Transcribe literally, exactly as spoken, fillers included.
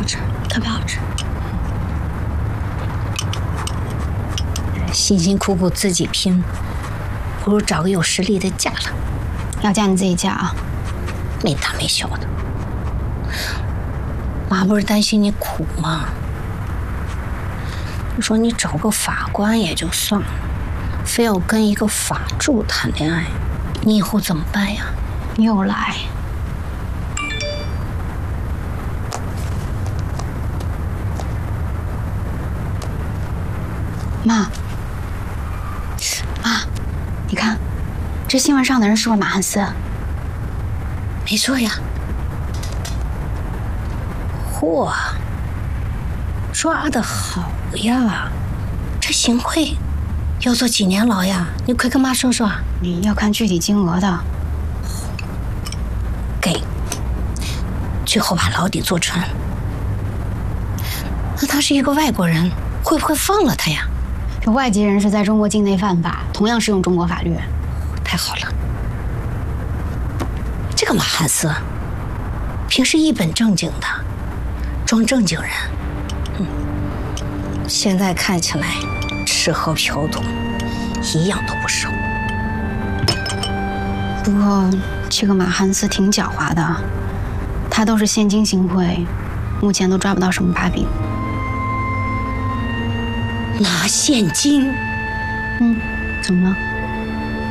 好吃，特别好吃。辛辛苦苦自己拼，不如找个有实力的嫁了。 要嫁你自己嫁啊， 没大没小的。妈不是担心你苦吗？你说你找个法官也就算了，非要跟一个法助谈恋爱，你以后怎么办呀？ 你又来。妈，妈，你看，这新闻上的人是不是马汉斯？ 没错呀。嚯，抓得好呀！这幸亏要坐几年牢呀？你快跟妈说说。 你要看具体金额的。 给，最后把牢底坐穿。那他是一个外国人，会不会放了他呀？ 这外籍人士在中国境内犯法，同样适用中国法律。 太好了，这个马汉斯平时一本正经的，装正经人，嗯，现在看起来吃喝嫖赌一样都不少。 不过这个马汉斯挺狡猾的，他都是现金行贿，目前都抓不到什么把柄。 拿现金？ 嗯，怎么了？